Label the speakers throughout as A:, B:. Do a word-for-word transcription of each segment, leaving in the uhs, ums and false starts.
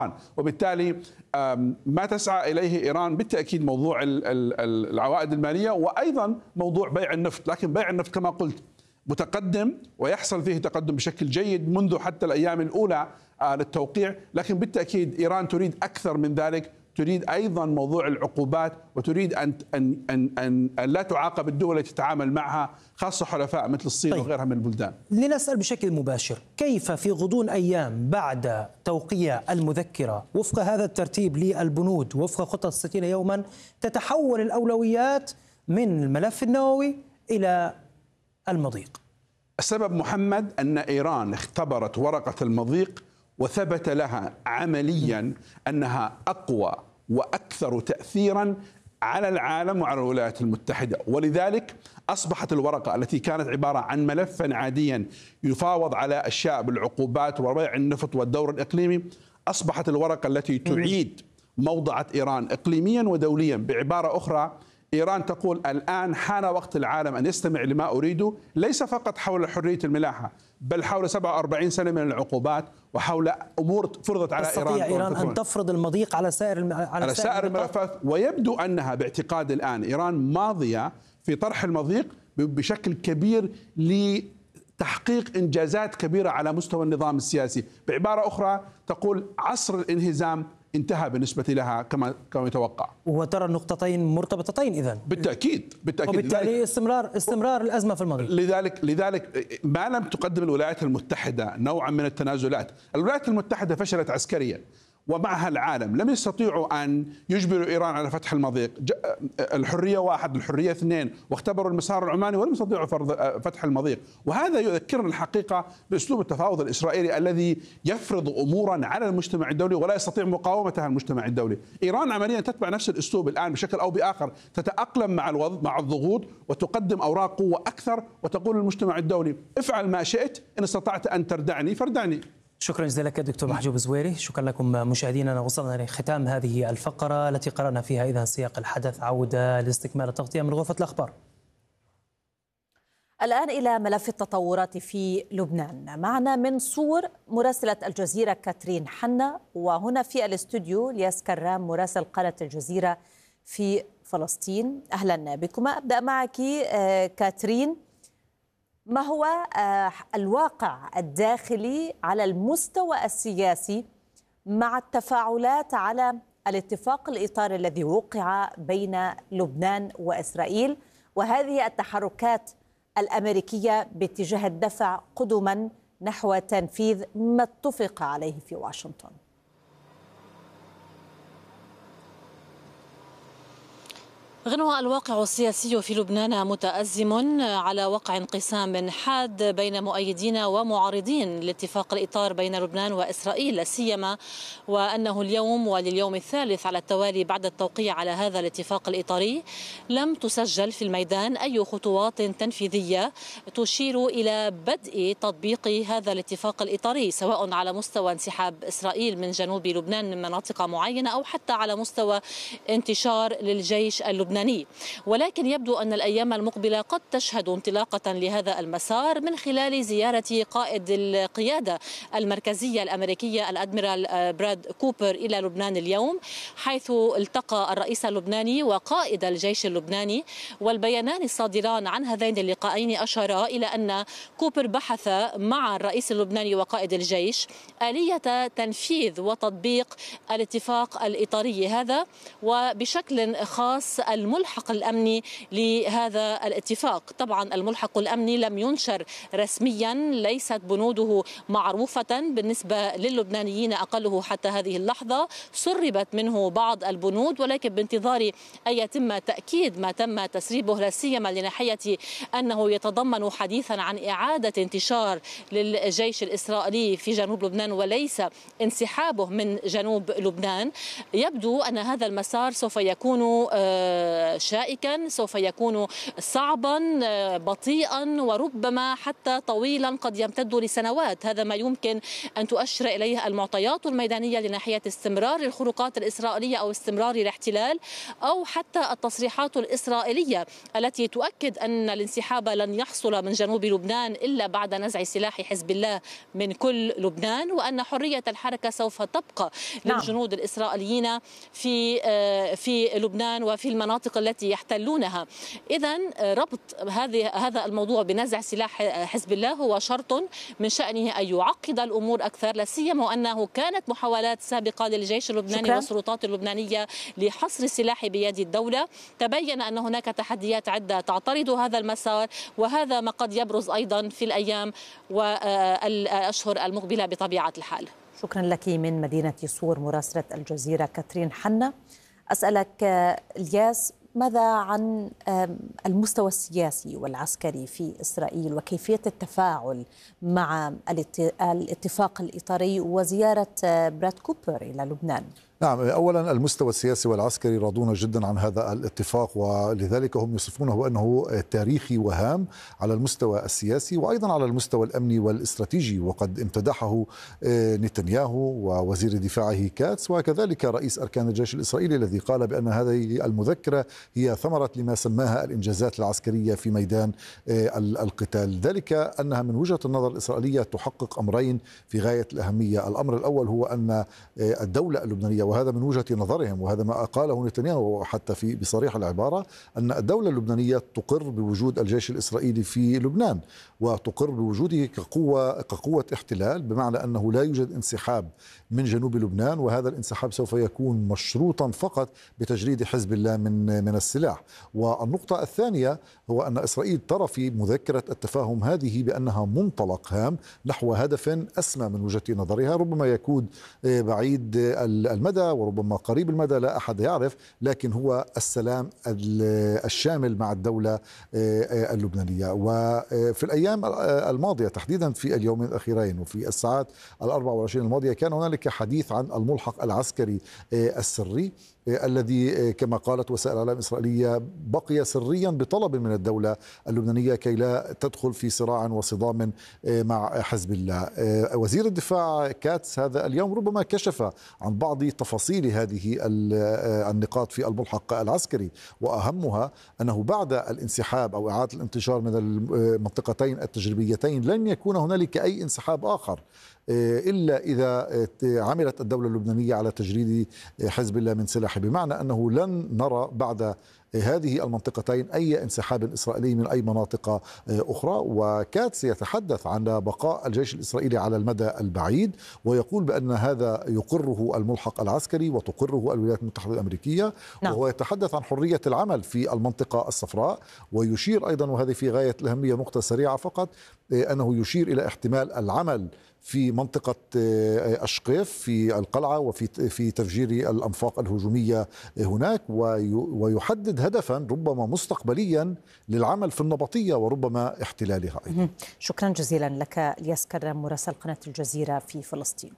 A: وبالتالي ما تسعى إليه إيران بالتأكيد موضوع العوائد المالية وأيضا موضوع بيع النفط، لكن بيع النفط كما قلت متقدم ويحصل فيه تقدم بشكل جيد منذ حتى الأيام الأولى للتوقيع، لكن بالتأكيد إيران تريد أكثر من ذلك، تريد أيضا موضوع العقوبات وتريد أن أن أن, أن, أن لا تعاقب الدول التي تتعامل معها خاصة حلفاء مثل الصين طيب. وغيرها من البلدان.
B: لنسأل بشكل مباشر، كيف في غضون أيام بعد توقيع المذكرة وفق هذا الترتيب للبنود وفق خطة ستين يوما تتحول الأولويات من الملف النووي إلى المضيق؟
A: السبب محمد أن إيران اختبرت ورقة المضيق وثبت لها عمليا أنها أقوى وأكثر تأثيرا على العالم وعلى الولايات المتحدة، ولذلك أصبحت الورقة التي كانت عبارة عن ملفا عاديا يفاوض على أشياء بالعقوبات وبيع النفط والدور الإقليمي، أصبحت الورقة التي تعيد موضعة إيران إقليميا ودوليا. بعبارة أخرى إيران تقول الآن حان وقت العالم أن يستمع لما أريده، ليس فقط حول حرية الملاحة بل حول سبعة وأربعين سنة من العقوبات وحول أمور فرضت على إيران.
B: تستطيع إيران أن تفرض المضيق على سائر الم... على,
A: على سائر, سائر الملفات، ويبدو أنها باعتقاد الآن إيران ماضية في طرح المضيق بشكل كبير لتحقيق إنجازات كبيرة على مستوى النظام السياسي. بعبارة أخرى تقول عصر الانهزام انتهى بالنسبة لها كما كما يتوقع.
B: وترى النقطتين مرتبطتين إذن؟
A: بالتأكيد بالتأكيد.
B: وبالتالي استمرار استمرار الأزمة في الماضي.
A: لذلك لذلك ما لم تقدم الولايات المتحدة نوعا من التنازلات، الولايات المتحدة فشلت عسكريا ومعها العالم، لم يستطيعوا أن يجبروا إيران على فتح المضيق. الحرية واحد، الحرية اثنين، واختبروا المسار العماني ولم يستطيعوا فتح المضيق. وهذا يذكرنا الحقيقة بأسلوب التفاوض الإسرائيلي الذي يفرض أمورا على المجتمع الدولي ولا يستطيع مقاومتها المجتمع الدولي. إيران عمليا تتبع نفس الأسلوب الآن بشكل أو بآخر، تتأقلم مع مع الضغوط وتقدم أوراق قوة أكثر وتقول للمجتمع الدولي افعل ما شئت، إن استطعت أن تردعني فردعني.
B: شكرا جزيلا لك دكتور محجوب زويري. شكرا لكم مشاهدينا، وصلنا لختام هذه الفقرة التي قرأنا فيها إذا سياق الحدث. عودة لاستكمال التغطية من غرفة الأخبار.
C: الآن إلى ملف التطورات في لبنان. معنا من صور مراسلة الجزيرة كاترين حنا، وهنا في الاستوديو الياس كرام مراسل قناة الجزيرة في فلسطين. أهلا بكما. أبدأ معك كاترين، ما هو الواقع الداخلي على المستوى السياسي مع التفاعلات على الاتفاق الإطاري الذي وقع بين لبنان وإسرائيل وهذه التحركات الأمريكية باتجاه الدفع قدما نحو تنفيذ ما اتفق عليه في واشنطن؟
D: غنوة، الواقع السياسي في لبنان متأزم على وقع انقسام حاد بين مؤيدين ومعارضين لاتفاق الإطار بين لبنان وإسرائيل، لا سيما وأنه اليوم ولليوم الثالث على التوالي بعد التوقيع على هذا الاتفاق الإطاري لم تسجل في الميدان أي خطوات تنفيذية تشير إلى بدء تطبيق هذا الاتفاق الإطاري، سواء على مستوى انسحاب إسرائيل من جنوب لبنان من مناطق معينة أو حتى على مستوى انتشار للجيش اللبناني. ولكن يبدو أن الأيام المقبلة قد تشهد انطلاقة لهذا المسار من خلال زيارة قائد القيادة المركزية الأمريكية الأدميرال براد كوبر إلى لبنان اليوم، حيث التقى الرئيس اللبناني وقائد الجيش اللبناني. والبيانان الصادران عن هذين اللقاءين أشارا إلى أن كوبر بحث مع الرئيس اللبناني وقائد الجيش آلية تنفيذ وتطبيق الاتفاق الإطاري هذا، وبشكل خاص الملحق الأمني لهذا الاتفاق. طبعا الملحق الأمني لم ينشر رسميا، ليست بنوده معروفة بالنسبة للبنانيين أقله حتى هذه اللحظة، سربت منه بعض البنود، ولكن بانتظار أن يتم تأكيد ما تم تسريبه، لا سيما لناحية أنه يتضمن حديثا عن إعادة انتشار للجيش الإسرائيلي في جنوب لبنان وليس انسحابه من جنوب لبنان. يبدو أن هذا المسار سوف يكون شائكا، سوف يكون صعبا بطيئا وربما حتى طويلا قد يمتد لسنوات. هذا ما يمكن أن تؤشر إليه المعطيات الميدانية لناحية استمرار الخروقات الإسرائيلية أو استمرار الاحتلال، أو حتى التصريحات الإسرائيلية التي تؤكد أن الانسحاب لن يحصل من جنوب لبنان إلا بعد نزع سلاح حزب الله من كل لبنان، وأن حرية الحركة سوف تبقى نعم. للجنود الإسرائيليين في في لبنان وفي المناطق التي يحتلونها. إذن ربط هذه هذا الموضوع بنزع سلاح حزب الله هو شرط من شأنه أن يعقد الأمور أكثر، لا سيما وأنه كانت محاولات سابقة للجيش اللبناني شكرا. والسلطات اللبنانية لحصر السلاح بيد الدولة. تبين أن هناك تحديات عدة تعترض هذا المسار، وهذا ما قد يبرز أيضا في الأيام والأشهر المقبلة بطبيعة الحال.
C: شكرا لك من مدينة صور مراسلة الجزيرة كاترين حنة. أسألك الياس، ماذا عن المستوى السياسي والعسكري في إسرائيل وكيفية التفاعل مع الاتفاق الإطاري وزيارة براد كوبر إلى لبنان؟
E: نعم، أولا المستوى السياسي والعسكري راضون جدا عن هذا الاتفاق، ولذلك هم يصفونه أنه تاريخي وهام على المستوى السياسي وأيضا على المستوى الأمني والاستراتيجي، وقد امتدحه نتنياهو ووزير دفاعه كاتس وكذلك رئيس أركان الجيش الإسرائيلي الذي قال بأن هذه المذكرة هي ثمرة لما سماها الإنجازات العسكرية في ميدان القتال، ذلك أنها من وجهة النظر الإسرائيلية تحقق أمرين في غاية الأهمية. الأمر الأول هو أن الدولة اللبنانية، وهذا من وجهة نظرهم وهذا ما قاله نتنياهو حتى في بصريح العبارة، أن الدولة اللبنانية تقر بوجود الجيش الإسرائيلي في لبنان وتقر بوجوده كقوة كقوة احتلال، بمعنى أنه لا يوجد انسحاب من جنوب لبنان، وهذا الانسحاب سوف يكون مشروطا فقط بتجريد حزب الله من من السلاح. والنقطة الثانية هو أن إسرائيل ترى في مذكرة التفاهم هذه بأنها منطلق هام نحو هدف أسمى من وجهة نظرها، ربما يكون بعيد المدى وربما قريب المدى لا أحد يعرف، لكن هو السلام الشامل مع الدولة اللبنانية. وفي الأيام الماضية تحديدا في اليومين الأخيرين وفي الساعات الأربع والعشرين الماضية كان هنالك حديث عن الملحق العسكري السري الذي كما قالت وسائل الإعلام الإسرائيلية بقي سريا بطلب من الدولة اللبنانية كي لا تدخل في صراع وصدام مع حزب الله. وزير الدفاع كاتس هذا اليوم ربما كشف عن بعض تفاصيل هذه النقاط في الملحق العسكري، وأهمها أنه بعد الانسحاب أو إعادة الانتشار من المنطقتين التجريبيتين لن يكون هنالك أي انسحاب آخر إلا إذا عملت الدولة اللبنانية على تجريد حزب الله من سلاحه، بمعنى أنه لن نرى بعد هذه المنطقتين أي انسحاب إسرائيلي من أي مناطق أخرى. وكاتس يتحدث عن بقاء الجيش الإسرائيلي على المدى البعيد، ويقول بأن هذا يقره الملحق العسكري وتقره الولايات المتحدة الأمريكية، نعم. وهو يتحدث عن حرية العمل في المنطقة الصفراء، ويشير أيضا وهذه في غاية الأهمية نقطة سريعة فقط أنه يشير إلى احتمال العمل في منطقة أشقيف في القلعة وفي في تفجير الأنفاق الهجومية هناك، ويحدد هدفا ربما مستقبليا للعمل في النبطية وربما احتلالها أيضا.
C: شكرا جزيلا لك الياس كرام مراسل قناة الجزيرة في فلسطين.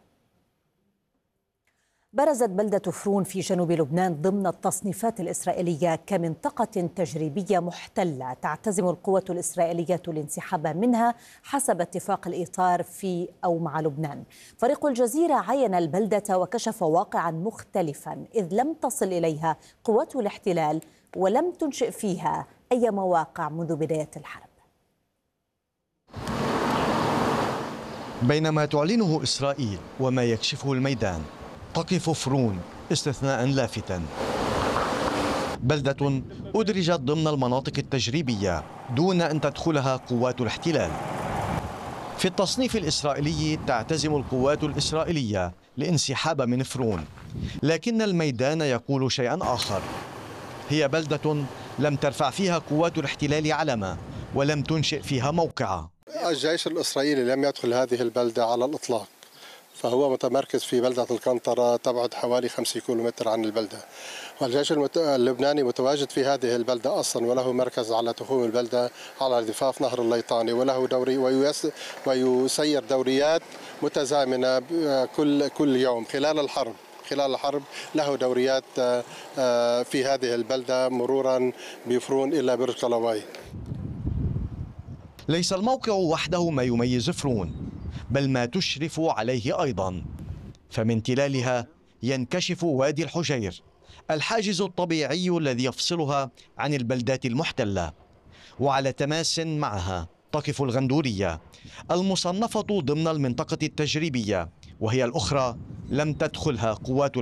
C: برزت بلدة فرون في جنوب لبنان ضمن التصنيفات الإسرائيلية كمنطقة تجريبية محتلة تعتزم القوة الإسرائيلية الانسحاب منها حسب اتفاق الإطار في أو مع لبنان. فريق الجزيرة عين البلدة وكشف واقعا مختلفا، إذ لم تصل إليها قوات الاحتلال ولم تنشئ فيها أي مواقع منذ بداية الحرب.
F: بينما تعلنه إسرائيل وما يكشفه الميدان، تقف فرون استثناء لافتا، بلدة أدرجت ضمن المناطق التجريبية دون أن تدخلها قوات الاحتلال. في التصنيف الإسرائيلي تعتزم القوات الإسرائيلية الانسحاب من فرون، لكن الميدان يقول شيئا آخر. هي بلدة لم ترفع فيها قوات الاحتلال علما ولم تنشئ فيها موقعا.
G: الجيش الإسرائيلي لم يدخل هذه البلدة على الإطلاق، فهو متمركز في بلدة القنطرة تبعد حوالي خمسة كيلومتر عن البلدة، والجيش اللبناني متواجد في هذه البلدة أصلا، وله مركز على تخوم البلدة على ضفاف نهر الليطاني، وله دوري ويسير دوريات متزامنة كل كل يوم خلال الحرب. خلال الحرب له دوريات في هذه البلدة مرورا بفرون إلى برج طلواي.
F: ليس الموقع وحده ما يميز فرون، بل ما تشرف عليه أيضا، فمن تلالها ينكشف وادي الحجير، الحاجز الطبيعي الذي يفصلها عن البلدات المحتلة. وعلى تماس معها تقف الغندورية المصنفة ضمن المنطقة التجريبية، وهي الأخرى لم تدخلها قوات